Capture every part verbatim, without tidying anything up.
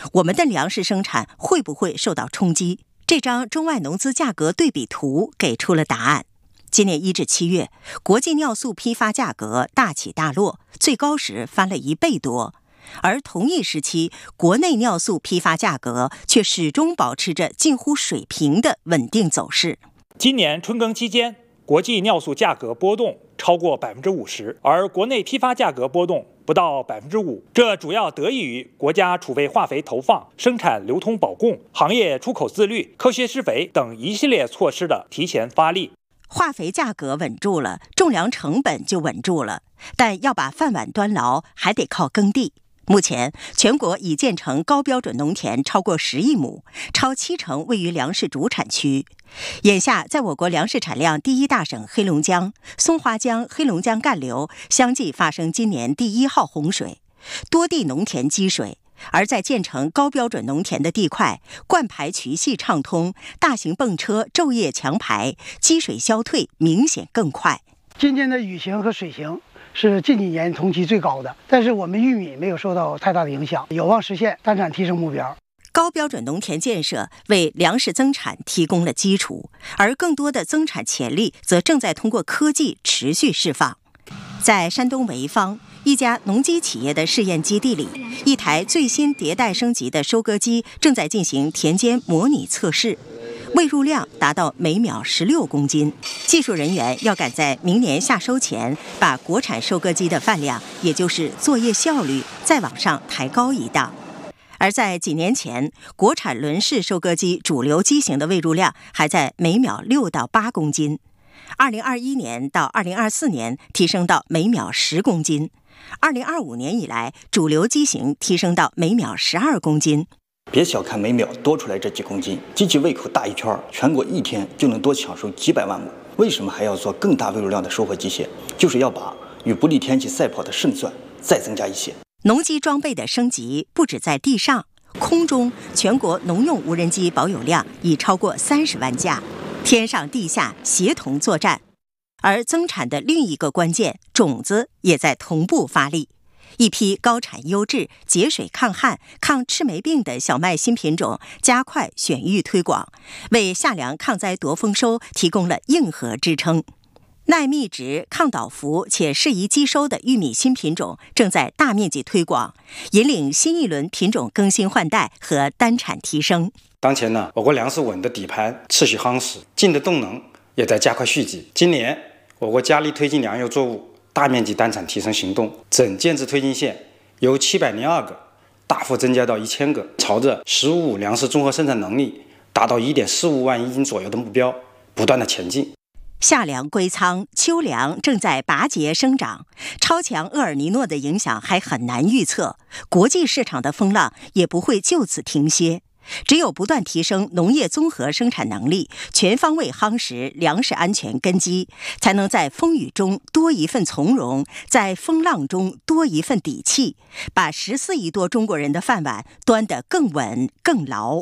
我们的粮食生产会不会受到冲击？这张中外农资价格对比图给出了答案。今年一至七月，国际尿素批发价格大起大落，最高时翻了一倍多。而同一时期，国内尿素批发价格却始终保持着近乎水平的稳定走势。 今年春耕期间，国际尿素价格波动超过百分之五十，而国内批发价格波动不到百分之五。这主要得益于国家储备化肥投放、生产流通保供、行业出口自律、科学施肥等一系列措施的提前发力。 化肥价格稳住了，种粮成本就稳住了，但要把饭碗端牢，还得靠耕地。目前，全国已建成高标准农田超过十亿亩，超七成位于粮食主产区。眼下，在我国粮食产量第一大省黑龙江、松花江、黑龙江干流相继发生今年第一号洪水，多地农田积水。而在建成高标准农田的地块，灌排渠系畅通，大型泵车昼夜强排，积水消退明显更快。 今年的雨情和水情是近几年同期最高的，但是我们玉米没有受到太大的影响，有望实现单产提升目标。 高标准农田建设为粮食增产提供了基础，而更多的增产潜力则正在通过科技持续释放。在山东潍坊一家农机企业的试验基地里，一台最新迭代升级的收割机正在进行田间模拟测试，喂入量达到每秒十六公斤。技术人员要赶在明年夏收前，把国产收割机的饭量，也就是作业效率，再往上抬高一档。而在几年前，国产轮式收割机主流机型的喂入量还在每秒六到八公斤。二零二一年到二零二四年提升到每秒十公斤，二零二五年以来，主流机型提升到每秒十二公斤。 别小看每秒多出来这几公斤，机器胃口大一圈，全国一天就能多享受几百万亩。为什么还要做更大喂入量的收获机械？就是要把与不利天气赛跑的胜算再增加一些。 农机装备的升级不止在地上，空中全国农用无人机保有量已超过三十万架，天上地下协同作战。而增产的另一个关键，种子也在同步发力。一批高产优质、节水抗旱、抗赤霉病的小麦新品种加快选育推广，为夏粮抗灾夺丰收提供了硬核支撑。耐密植、抗倒伏且适宜机收的玉米新品种正在大面积推广，引领新一轮品种更新换代和单产提升。 当前呢，我国粮食稳的底盘持续夯实，进的动能也在加快续集。今年，我国加力推进粮油作物大面积单产提升行动，整建制推进线由七百零二个大幅增加到一千个，朝着“十五五”粮食综合生产能力达到一点四五万亿斤左右的目标不断的前进。 夏粮归仓，秋粮正在拔节生长，超强厄尔尼诺的影响还很难预测，国际市场的风浪也不会就此停歇。只有不断提升农业综合生产能力，全方位夯实粮食安全根基，才能在风雨中多一份从容，在风浪中多一份底气，把十四亿多中国人的饭碗端得更稳更牢。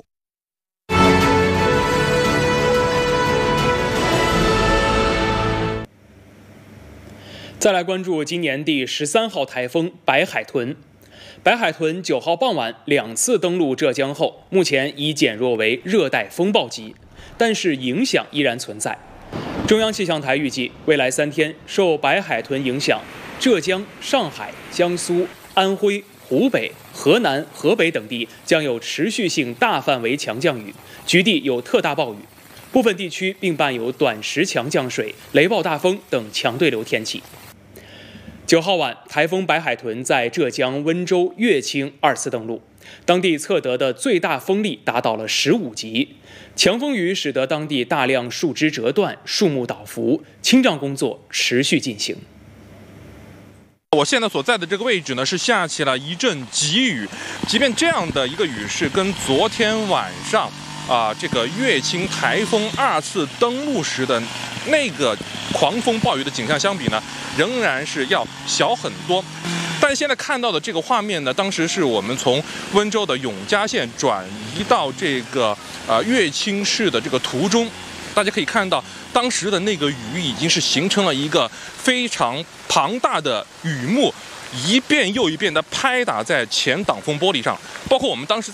再来关注今年第十三号台风白海豚。白海豚九号傍晚两次登陆浙江后，目前已减弱为热带风暴级，但是影响依然存在。中央气象台预计，未来三天受白海豚影响，浙江、上海、江苏、安徽、湖北、河南、河北等地将有持续性大范围强降雨，局地有特大暴雨，部分地区并伴有短时强降水、雷暴大风等强对流天气。九号晚，台风白海豚在浙江温州、乐清二次登陆，当地测得的最大风力达到了十五级，强风雨使得当地大量树枝折断、树木倒伏，清障工作持续进行。 我现在所在的这个位置呢，是下起了一阵急雨，即便这样的一个雨势跟昨天晚上啊这个乐清台风二次登陆时的那个狂风暴雨的景象相比呢，仍然是要小很多。但现在看到的这个画面呢，当时是我们从温州的永嘉县转移到这个呃乐清市的这个途中，大家可以看到当时的那个雨已经是形成了一个非常庞大的雨幕，一遍又一遍的拍打在前挡风玻璃上，包括我们当时